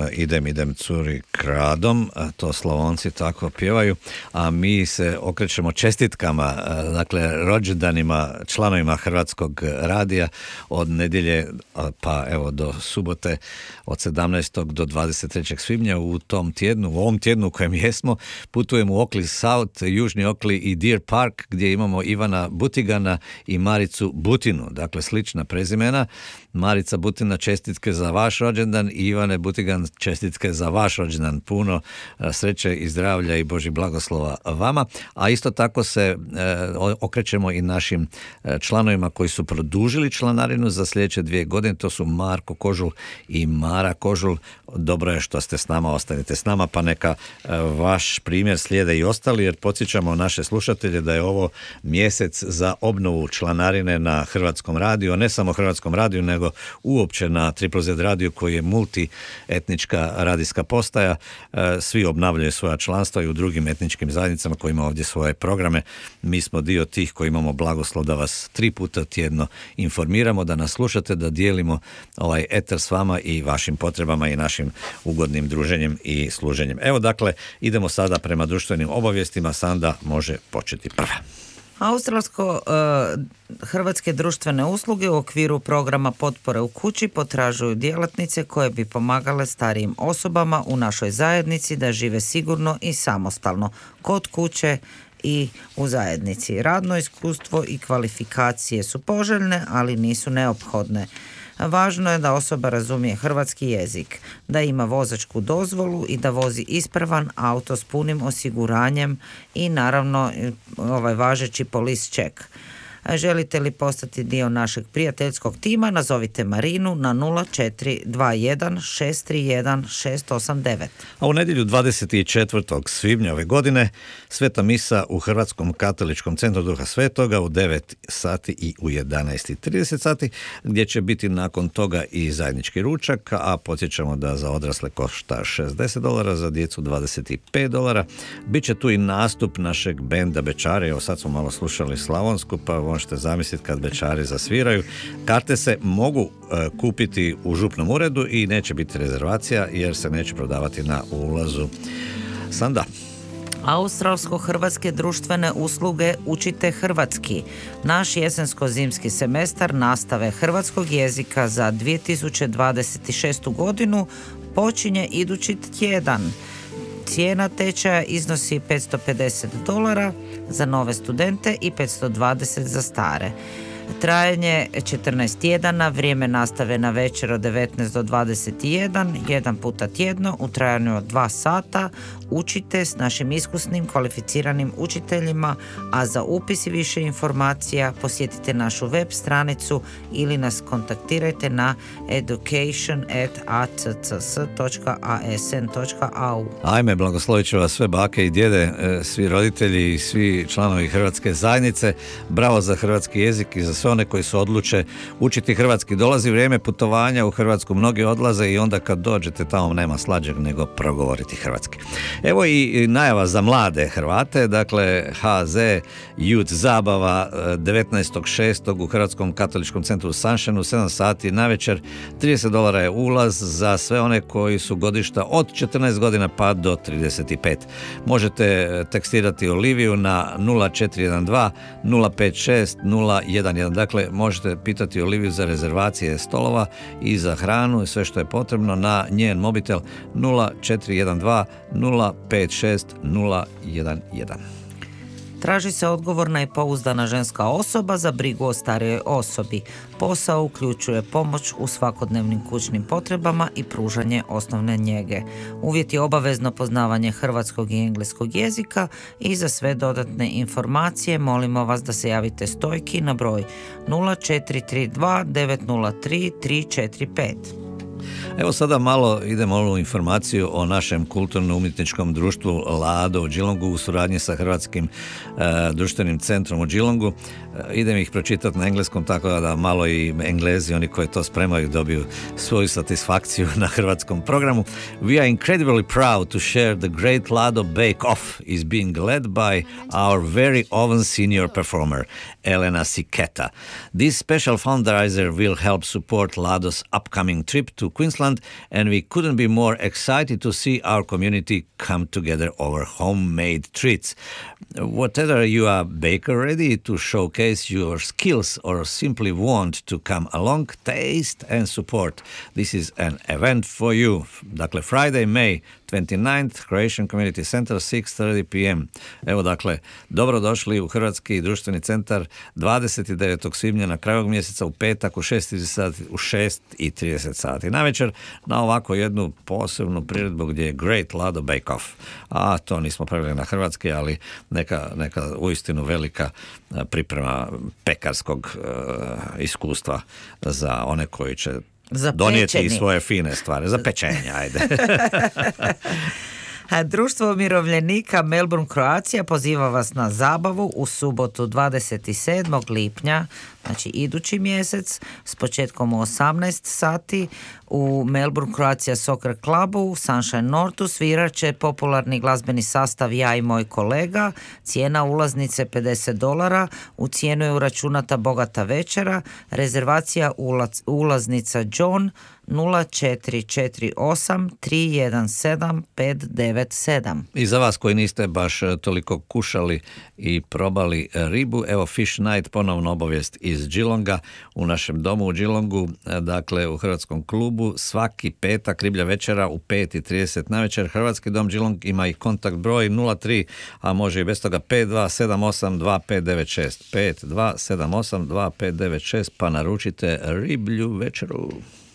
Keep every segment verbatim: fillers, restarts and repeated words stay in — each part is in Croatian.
Idem, idem curi kradom, to Slavonci tako pjevaju, a mi se okrećemo čestitkama, dakle rođendanima članovima Hrvatskog radija od nedjelje pa evo do subote od sedamnaestog do dvadeset trećeg svibnja. U tom tjednu, u ovom tjednu u kojem jesmo, putujemo u Oakley South, Južni Oakley i Deer Park, gdje imamo Ivana Butigana i Maricu Butinu, dakle slična prezimena. Marica Butina, čestitke za vaš rođendan i Ivane Butigan, čestitke za vaš rođendan. Puno sreće i zdravlja i Božih blagoslova vama. A isto tako se e, okrećemo i našim članovima koji su produžili članarinu za sljedeće dvije godine. To su Marko Kožul i Mara Kožul. Dobro je što ste s nama, ostanite s nama, pa neka e, vaš primjer slijede i ostali, jer podsjećamo naše slušatelje da je ovo mjesec za obnovu članarine na Hrvatskom radiju, ne samo Hrvatskom radiju, nego uopće na Triple Z radiju koji je multietnička radijska postaja. Svi obnavljaju svoja članstva i u drugim etničkim zajednicama koji imaju ovdje svoje programe. Mi smo dio tih koji imamo blagoslov da vas tri puta tjedno informiramo, da nas slušate, da dijelimo ovaj eter s vama i vašim potrebama i našim ugodnim druženjem i služenjem. Evo dakle, idemo sada prema društvenim obavijestima. Sanda može početi prva. Australsko-hrvatske društvene usluge u okviru programa potpore u kući potražuju djelatnice koje bi pomagale starijim osobama u našoj zajednici da žive sigurno i samostalno kod kuće i u zajednici. Radno iskustvo i kvalifikacije su poželjne, ali nisu neophodne. Važno je da osoba razumije hrvatski jezik, da ima vozačku dozvolu i da vozi ispravan auto s punim osiguranjem i naravno ovaj važeći police check. Želite li postati dio našeg prijateljskog tima, nazovite Marinu na nula četiri dva jedan šest tri jedan šest osam devet. A u nedjelju dvadeset četvrtog svibnja ove godine sveta misa u Hrvatskom katoličkom centru Duha Svetoga u devet sati i u jedanaest i trideset sati, gdje će biti nakon toga i zajednički ručak, a podsjećamo da za odrasle košta šezdeset dolara, za djecu dvadeset pet dolara. Biće tu i nastup našeg benda Bečari. Evo sad smo malo slušali slavonsku, pa možete zamisliti kad Bečari zasviraju. Karte se mogu uh, kupiti u župnom uredu i neće biti rezervacija jer se neće prodavati na ulazu. Sanda. Australsko-hrvatske društvene usluge Učite hrvatski. Naš jesensko-zimski semestar nastave hrvatskog jezika za dvije tisuće dvadeset šestu godinu počinje idući tjedan. Cijena tečaja iznosi petsto pedeset dolara za nove studente i petsto dvadeset za stare. Trajanje četrnaest tjedana, vrijeme nastave na večer od devetnaest do dvadeset jedan, jedan puta tjedno u trajanju od dva sata. Učite s našim iskusnim, kvalificiranim učiteljima, a za upis i više informacija posjetite našu web stranicu ili nas kontaktirajte na education at a c c s dot a s n dot a u. Ajme, blagoslovit ću vas sve bake i djede, svi roditelji i svi članovi hrvatske zajednice. Bravo za hrvatski jezik i za sve one koji se odluče učiti hrvatski. Dolazi vrijeme putovanja u Hrvatsku, mnogi odlaze i onda kad dođete tamo nema slađeg nego progovoriti hrvatski. Evo i najava za mlade Hrvate, dakle H Z Youth Zabava devetnaestog šestog u Hrvatskom katoličkom centru u Sunshine, sedam sati navečer, trideset dolara je ulaz za sve one koji su godišta od četrnaest godina pa do trideset pet. Možete tekstirati Oliviju na nula četiri jedan dva nula pet šest nula jedan jedan. Dakle, možete pitati Oliviju za rezervacije stolova i za hranu i sve što je potrebno na njen mobitel nula četiri jedan dva nula pet šest nula jedan jedan. Traži se odgovorna i pouzdana ženska osoba za brigu o starijoj osobi. Posao uključuje pomoć u svakodnevnim kućnim potrebama i pružanje osnovne njege. Uvjet je obavezno poznavanje hrvatskog i engleskog jezika i za sve dodatne informacije molimo vas da se javite stojki na broj nula četiri tri dva devet nula tri tri četiri pet. Evo sada malo idemo ovu informaciju o našem kulturno-umjetničkom društvu Lado u Geelongu u suradnji sa Hrvatskim e, društvenim centrom u Geelongu. E, idem ih pročitati na engleskom tako da malo i Englezi, oni koji to spremaju, dobiju svoju satisfakciju na hrvatskom programu. We are incredibly proud to share the great Lado Bake Off is being led by our very own senior performer, Elena Siketa. This special fundraiser will help support Lado's upcoming trip to Queensland, and we couldn't be more excited to see our community come together over homemade treats. Whatever you are baker ready to showcase your skills or simply want to come along, taste and support, this is an event for you. Dakle, Friday, May twenty-ninth, Croatian Community Center, six thirty p m. Evo, dakle, dobrodošli u Hrvatski društveni centar dvadeset devetog svibnja na kraju ovog mjeseca u petak u šest i trideset sati navečer na ovako jednu posebnu priredbu gdje je Great Lado Bake Off. A to nismo pravili na hrvatski, ali neka, neka uistinu velika priprema pekarskog uh, iskustva za one koji će donijeti i svoje fine stvari. Za pečenje, ajde. Društvo umirovljenika Melbourne Croatia poziva vas na zabavu u subotu dvadeset sedmog lipnja, znači idući mjesec, s početkom u osamnaest sati u Melbourne Croatia Soccer Clubu u Sunshine Northu svirat će popularni glazbeni sastav Ja i moj kolega. Cijena ulaznice pedeset dolara, u cijenu je uračunata bogata večera. Rezervacija ulaz, ulaznica John nula četiri četiri osam tri jedan sedam pet devet sedam. I za vas koji niste baš toliko kušali i probali ribu, evo Fish Night, ponovno obavijest iz Geelonga, u našem domu u Geelongu, dakle u Hrvatskom klubu, svaki petak riblja večera u pet i trideset navečer. Hrvatski dom Geelong ima i kontakt broj nula tri, a može i bez toga, pet dva sedam osam dva pet devet šest, pet dva sedam osam dva pet devet šest, pa naručite riblju večeru.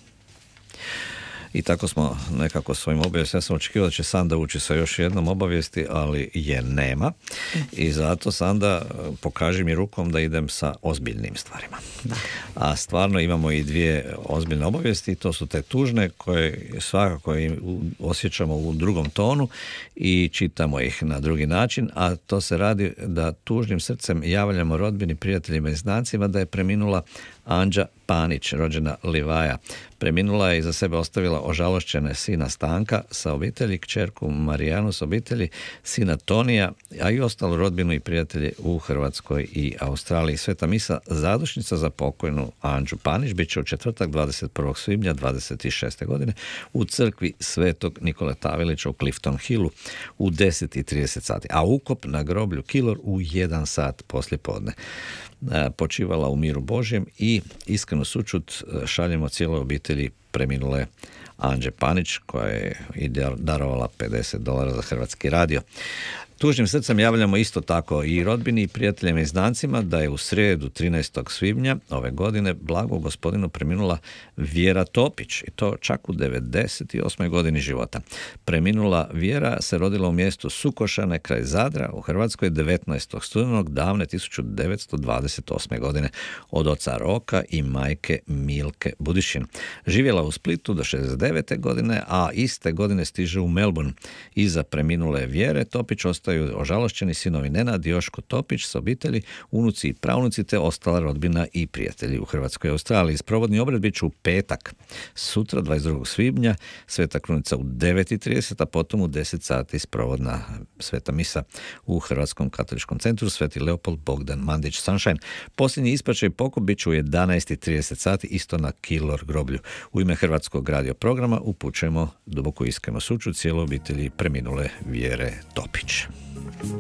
I tako smo nekako svojim obavijestima. Ja sam očekivao da će Sanda ući sa još jednom obavijesti, ali je nema. I zato, Sanda, pokaži mi rukom da idem sa ozbiljnim stvarima. Da. A stvarno imamo i dvije ozbiljne obavijesti. To su te tužne koje svakako osjećamo u drugom tonu i čitamo ih na drugi način. A to se radi da tužnim srcem javljamo rodbini, prijateljima i znacima da je preminula Anđa Panić, rođena Livaja. Preminula je i za sebe ostavila ožalošćene sina Stanka sa obitelji, kćerku Marijanu s obitelji, sina Tonija, a i ostalu rodbinu i prijatelje u Hrvatskoj i Australiji. Sveta misa zadušnica za pokojnu Anđu Panić bit će u četvrtak dvadeset prvog svibnja dvadeset šeste godine u crkvi Svetog Nikole Tavilića u Clifton Hillu u deset i trideset sati, a ukop na groblju Kilor u jedan sat poslijepodne. Počivala u miru Božjem i iskrenu sućut šaljemo cijeloj obitelji preminule Anđe Panić, koja je i darovala pedeset dolara za Hrvatski radio. Tužnim srcem javljamo isto tako i rodbini i prijateljima i znancima da je u srijedu trinaestog svibnja ove godine blago gospodinu preminula Vjera Topić, i to čak u devedeset osmoj godini života. Preminula Vjera se rodila u mjestu Sukošane kraj Zadra u Hrvatskoj devetnaestog studenog davne tisuću devetsto dvadeset osme godine od oca Roka i majke Milke Budišin. Živjela u Splitu do šezdeset devete godine, a iste godine stiže u Melbourne. Iza preminule Vjere Topić ostaju ožalošćeni sinovi Nenad i Joško Topić s obitelji, unuci i pravnuci te ostala rodbina i prijatelji u Hrvatskoj i Australiji. Sprovodni obred bit će u petak, sutra dvadeset drugog svibnja, Sveta Krunica u devet i trideset, a potom u deset sati sprovodna sveta misa u Hrvatskom katoličkom centru Sveti Leopold Bogdan Mandić Sunshine. Posljednji ispraćaj pokop bit će u jedanaest i trideset sati isto na Kilor groblju. U ime Hrvatskog radio programa upućujemo duboku iskrenu sućut cijeloj obitelji preminule Vjere Topić.